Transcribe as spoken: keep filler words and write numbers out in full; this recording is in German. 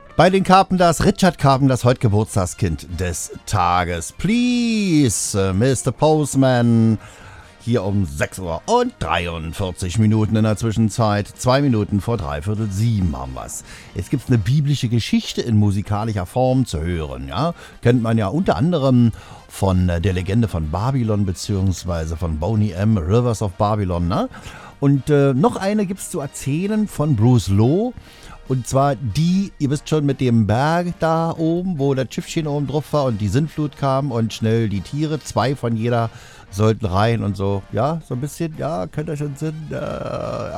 Bei den Carpenters, Richard Carpenters, heute Geburtstagskind des Tages. Please, Mister Postman. Hier um sechs Uhr und dreiundvierzig Minuten in der Zwischenzeit. Zwei Minuten vor dreiviertel sieben haben wir's. Jetzt gibt's eine biblische Geschichte in musikalischer Form zu hören. Ja? Kennt man ja unter anderem von der Legende von Babylon beziehungsweise von Boney M. Rivers of Babylon. Ne? Und äh, noch eine gibt's zu erzählen von Bruce Lowe. Und zwar die, ihr wisst schon, mit dem Berg da oben, wo das Schiffchen oben drauf war und die Sintflut kam und schnell die Tiere, zwei von jeder sollten rein und so. Ja, so ein bisschen, ja, könnt ihr schon Sinn. Äh,